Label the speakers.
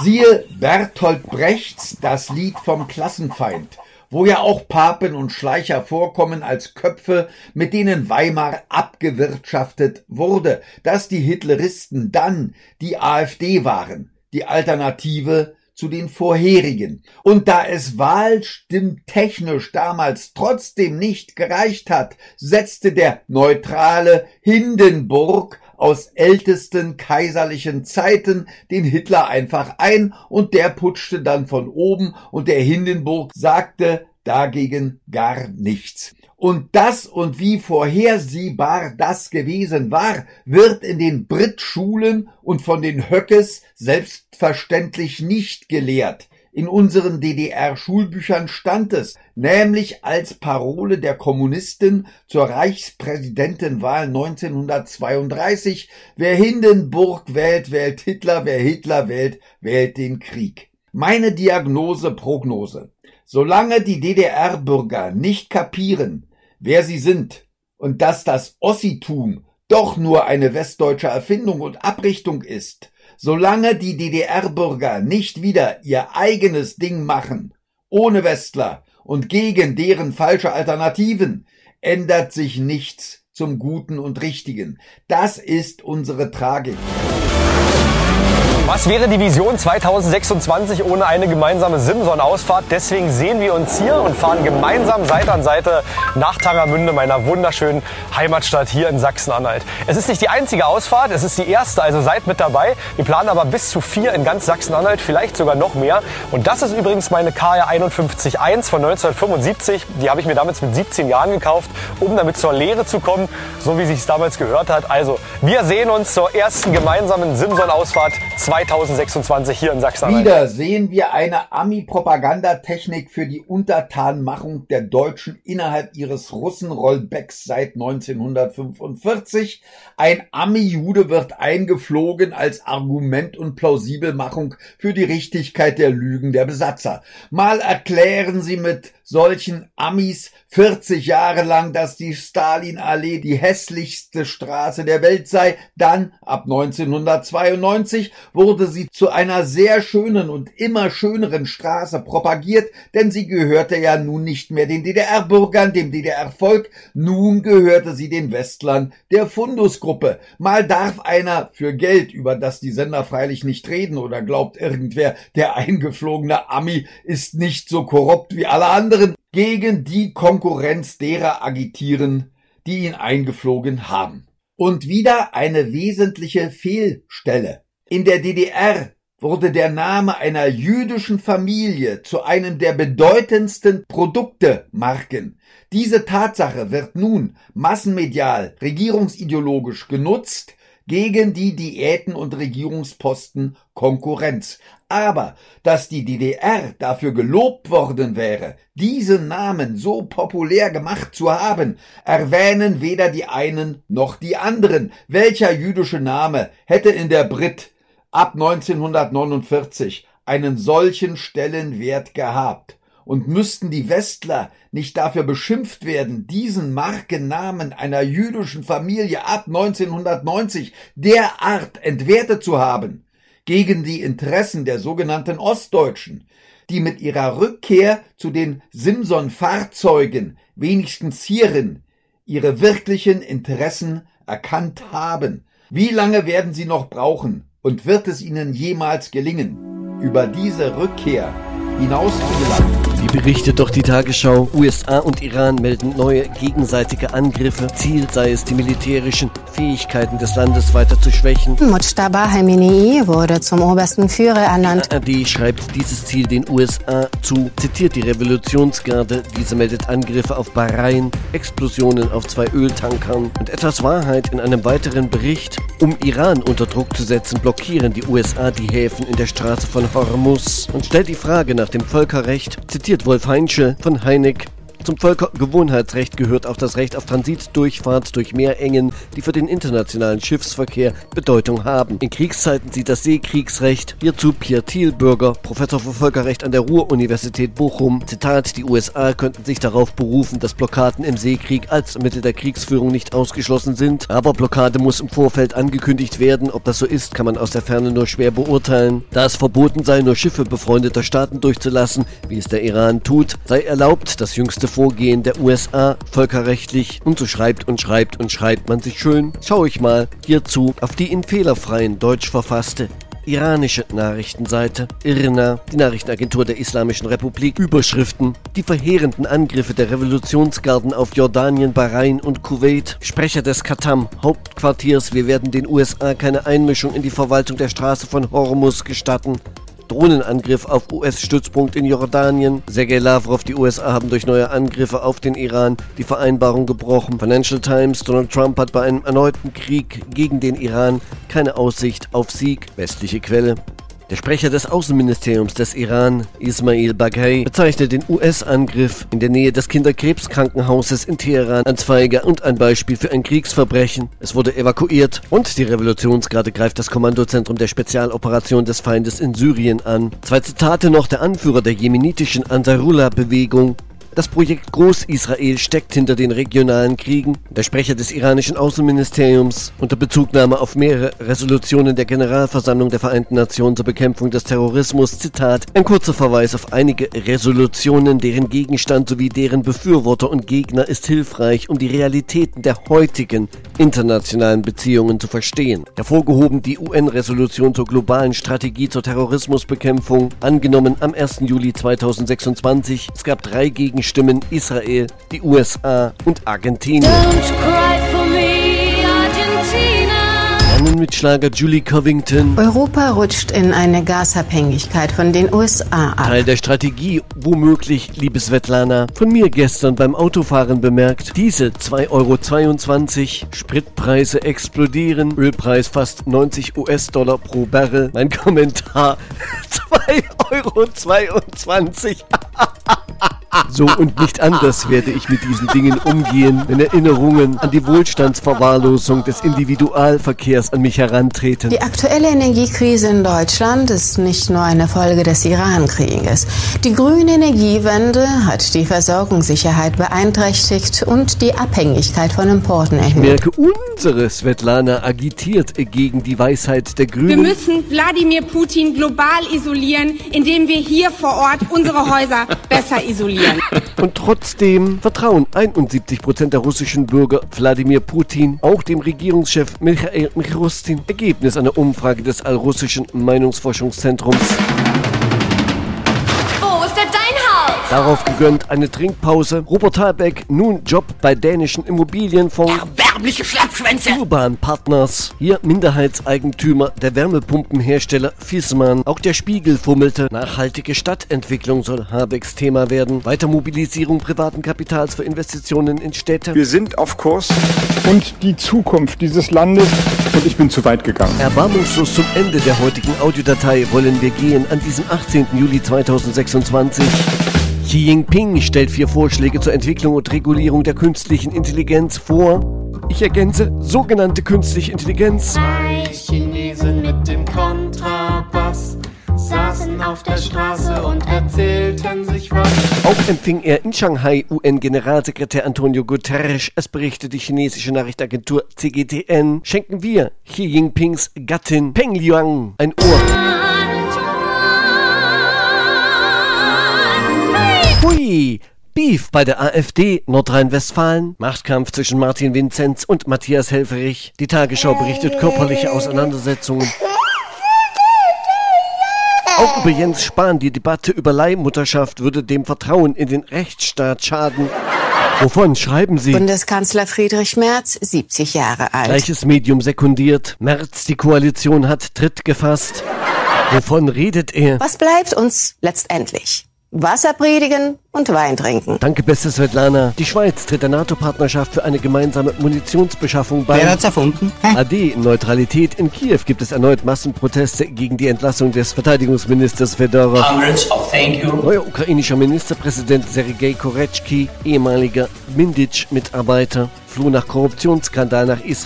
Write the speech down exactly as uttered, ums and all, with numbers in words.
Speaker 1: Siehe Bertolt Brechts Das Lied vom Klassenfeind, wo ja auch Papen und Schleicher vorkommen als Köpfe, mit denen Weimar abgewirtschaftet wurde, dass die Hitleristen dann die AfD waren, die Alternative zu den vorherigen. Und da es wahlstimmtechnisch damals trotzdem nicht gereicht hat, setzte der neutrale Hindenburg aus ältesten kaiserlichen Zeiten den Hitler einfach ein und der putschte dann von oben und der Hindenburg sagte dagegen gar nichts. Und das und wie vorhersehbar das gewesen war, wird in den Brit-Schulen und von den Höckes selbstverständlich nicht gelehrt. In unseren D D R-Schulbüchern stand es, nämlich als Parole der Kommunisten zur Reichspräsidentenwahl neunzehnhundertzweiunddreißig, wer Hindenburg wählt, wählt Hitler, wer Hitler wählt, wählt den Krieg. Meine Diagnose, Prognose. Solange die D D R-Bürger nicht kapieren, wer sie sind und dass das Ossitum doch nur eine westdeutsche Erfindung und Abrichtung ist, solange die D D R-Bürger nicht wieder ihr eigenes Ding machen, ohne Westler und gegen deren falsche Alternativen, ändert sich nichts zum Guten und Richtigen. Das ist unsere Tragik.
Speaker 2: Was wäre die Vision zweitausendsechsundzwanzig ohne eine gemeinsame Simson-Ausfahrt? Deswegen sehen wir uns hier und fahren gemeinsam Seite an Seite nach Tangermünde, meiner wunderschönen Heimatstadt hier in Sachsen-Anhalt. Es ist nicht die einzige Ausfahrt, es ist die erste, also seid mit dabei. Wir planen aber bis zu vier in ganz Sachsen-Anhalt, vielleicht sogar noch mehr. Und das ist übrigens meine K R einundfünfzig eins von neunzehnhundertfünfundsiebzig. Die habe ich mir damals mit siebzehn Jahren gekauft, um damit zur Lehre zu kommen, so wie sich es damals gehört hat. Also, wir sehen uns zur ersten gemeinsamen Simson-Ausfahrt zweitausendsechsundzwanzig hier in Sachsen-Anhalt.
Speaker 1: Wieder sehen wir eine Ami-Propagandatechnik für die Untertanmachung der Deutschen innerhalb ihres Russenrollbacks seit neunzehnhundertfünfundvierzig. Ein Ami-Jude wird eingeflogen als Argument und Plausibelmachung für die Richtigkeit der Lügen der Besatzer. Mal erklären sie mit solchen Amis vierzig Jahre lang, dass die Stalinallee die hässlichste Straße der Welt sei. Dann, ab neunzehnhundertzweiundneunzig, wurde sie zu einer sehr schönen und immer schöneren Straße propagiert, denn sie gehörte ja nun nicht mehr den D D R-Bürgern, dem D D R-Volk, nun gehörte sie den Westlern der Fundusgruppe. Mal darf einer für Geld, über das die Sender freilich nicht reden, oder glaubt irgendwer, der eingeflogene Ami ist nicht so korrupt wie alle anderen, gegen die Konkurrenz derer agitieren, die ihn eingeflogen haben. Und wieder eine wesentliche Fehlstelle. In der D D R wurde der Name einer jüdischen Familie zu einem der bedeutendsten Produktemarken. Diese Tatsache wird nun massenmedial, regierungsideologisch genutzt gegen die Diäten und Regierungsposten Konkurrenz. Aber dass die D D R dafür gelobt worden wäre, diesen Namen so populär gemacht zu haben, erwähnen weder die einen noch die anderen. Welcher jüdische Name hätte in der Brit ab neunzehnhundertneunundvierzig einen solchen Stellenwert gehabt? Und müssten die Westler nicht dafür beschimpft werden, diesen Markennamen einer jüdischen Familie ab neunzehnhundertneunzig derart entwertet zu haben, gegen die Interessen der sogenannten Ostdeutschen, die mit ihrer Rückkehr zu den Simson-Fahrzeugen wenigstens hierin ihre wirklichen Interessen erkannt haben? Wie lange werden sie noch brauchen und wird es ihnen jemals gelingen, über diese Rückkehr hinaus zu gelangen?
Speaker 3: Wie berichtet doch die Tagesschau, U S A und Iran melden neue gegenseitige Angriffe. Ziel sei es, die militärischen Fähigkeiten des Landes weiter zu schwächen.
Speaker 4: Mojtaba Khamenei wurde zum obersten Führer ernannt.
Speaker 3: A R D schreibt dieses Ziel den U S A zu, zitiert die Revolutionsgarde. Diese meldet Angriffe auf Bahrain, Explosionen auf zwei Öltankern und etwas Wahrheit in einem weiteren Bericht. Um Iran unter Druck zu setzen, blockieren die U S A die Häfen in der Straße von Hormuz und stellt die Frage nach dem Völkerrecht, zitiert Wolf Heinschel von Heineck. Zum Völkergewohnheitsrecht gehört auch das Recht auf Transitdurchfahrt durch Meerengen, die für den internationalen Schiffsverkehr Bedeutung haben. In Kriegszeiten sieht das Seekriegsrecht. Hierzu Pierre Thielbürger, Professor für Völkerrecht an der Ruhr-Universität Bochum. Zitat: Die U S A könnten sich darauf berufen, dass Blockaden im Seekrieg als Mittel der Kriegsführung nicht ausgeschlossen sind. Aber Blockade muss im Vorfeld angekündigt werden. Ob das so ist, kann man aus der Ferne nur schwer beurteilen. Da es verboten sei, nur Schiffe befreundeter Staaten durchzulassen, wie es der Iran tut, sei erlaubt das jüngste Vorgehen der U S A völkerrechtlich. Und so schreibt und schreibt und schreibt man sich schön. Schau ich mal hierzu auf die in fehlerfreien Deutsch verfasste iranische Nachrichtenseite I R N A, die Nachrichtenagentur der Islamischen Republik. Überschriften: Die verheerenden Angriffe der Revolutionsgarden auf Jordanien, Bahrain und Kuwait. Sprecher des Qatam Hauptquartiers: Wir werden den U S A keine Einmischung in die Verwaltung der Straße von Hormuz gestatten. Drohnenangriff auf U S-Stützpunkt in Jordanien. Sergei Lavrov: Die U S A haben durch neue Angriffe auf den Iran die Vereinbarung gebrochen. Financial Times: Donald Trump hat bei einem erneuten Krieg gegen den Iran keine Aussicht auf Sieg. Westliche Quelle: Der Sprecher des Außenministeriums des Iran, Ismail Baghai, bezeichnet den U S-Angriff in der Nähe des Kinderkrebskrankenhauses in Teheran als Feige und ein Beispiel für ein Kriegsverbrechen. Es wurde evakuiert und die Revolutionsgarde greift das Kommandozentrum der Spezialoperation des Feindes in Syrien an. Zwei Zitate noch: Der Anführer der jemenitischen Ansarullah-Bewegung: Das Projekt Groß-Israel steckt hinter den regionalen Kriegen. Der Sprecher des iranischen Außenministeriums unter Bezugnahme auf mehrere Resolutionen der Generalversammlung der Vereinten Nationen zur Bekämpfung des Terrorismus. Zitat: Ein kurzer Verweis auf einige Resolutionen, deren Gegenstand sowie deren Befürworter und Gegner ist hilfreich, um die Realitäten der heutigen internationalen Beziehungen zu verstehen. Hervorgehoben die U N-Resolution zur globalen Strategie zur Terrorismusbekämpfung, angenommen am ersten Juli zweitausendsechsundzwanzig. Es gab drei Gegenstimmen: Stimmen Israel, die U S A und Argentinien. Rennen mit Schlager Julie Covington.
Speaker 4: Europa rutscht in eine Gasabhängigkeit von den U S A ab.
Speaker 3: Teil der Strategie, womöglich, liebe Svetlana. Von mir gestern beim Autofahren bemerkt. Diese zwei Euro zweiundzwanzig. Spritpreise explodieren. Ölpreis fast neunzig US-Dollar pro Barrel. Mein Kommentar: zwei Euro zweiundzwanzig. So und nicht anders werde ich mit diesen Dingen umgehen, wenn Erinnerungen an die Wohlstandsverwahrlosung des Individualverkehrs an mich herantreten.
Speaker 4: Die aktuelle Energiekrise in Deutschland ist nicht nur eine Folge des Iran-Krieges. Die grüne Energiewende hat die Versorgungssicherheit beeinträchtigt und die Abhängigkeit von Importen erhöht.
Speaker 3: Ich merke, unsere Svetlana agitiert gegen die Weisheit der Grünen.
Speaker 5: Wir müssen Wladimir Putin global isolieren, indem wir hier vor Ort unsere Häuser besser isolieren.
Speaker 3: Und trotzdem vertrauen einundsiebzig Prozent der russischen Bürger Wladimir Putin, auch dem Regierungschef Michail Mishustin. Ergebnis einer Umfrage des allrussischen Meinungsforschungszentrums.
Speaker 5: Wo ist denn dein Haus?
Speaker 3: Darauf gegönnt eine Trinkpause. Robert Habeck, nun Job bei dänischen Immobilienfonds.
Speaker 6: Erbärmliche Schlappschwänze!
Speaker 3: Urban Partners, hier Minderheitseigentümer der Wärmepumpenhersteller Viessmann. Auch der Spiegel fummelte. Nachhaltige Stadtentwicklung soll Habecks Thema werden. Weitermobilisierung privaten Kapitals für Investitionen in Städte.
Speaker 7: Wir sind auf Kurs und die Zukunft dieses Landes. Und ich bin zu weit gegangen.
Speaker 3: Erbarmungslos zum Ende der heutigen Audiodatei wollen wir gehen an diesem achtzehnten Juli zweitausendsechsundzwanzig. Xi Jinping stellt vier Vorschläge zur Entwicklung und Regulierung der künstlichen Intelligenz vor. Ich ergänze, sogenannte künstliche Intelligenz.
Speaker 8: Zwei Chinesen mit dem Kontrabass saßen auf der Straße und erzählten sich was.
Speaker 3: Auch empfing er in Shanghai U N-Generalsekretär Antonio Guterres. Es berichtet die chinesische Nachrichtenagentur C G T N. Schenken wir Xi Jinpings Gattin Peng Liyuan ein Ohr. Hui! Beef bei der AfD Nordrhein-Westfalen. Machtkampf zwischen Martin Vinzenz und Matthias Helfferich. Die Tagesschau berichtet körperliche Auseinandersetzungen. Auch über Jens Spahn. Die Debatte über Leihmutterschaft würde dem Vertrauen in den Rechtsstaat schaden. Wovon schreiben Sie?
Speaker 4: Bundeskanzler Friedrich Merz, siebzig Jahre alt.
Speaker 3: Gleiches Medium sekundiert. Merz, die Koalition hat Tritt gefasst. Wovon redet er?
Speaker 4: Was bleibt uns letztendlich? Wasser predigen und Wein trinken.
Speaker 3: Danke, beste Svetlana. Die Schweiz tritt der NATO-Partnerschaft für eine gemeinsame Munitionsbeschaffung bei.
Speaker 6: Wer hat's erfunden? Hä?
Speaker 3: A D, Neutralität. In Kiew gibt es erneut Massenproteste gegen die Entlassung des Verteidigungsministers Fedorov.
Speaker 6: Hundreds of thank you.
Speaker 3: Neuer ukrainischer Ministerpräsident Sergei Korechki, ehemaliger Minditsch-Mitarbeiter, floh nach Korruptionsskandal nach Israel.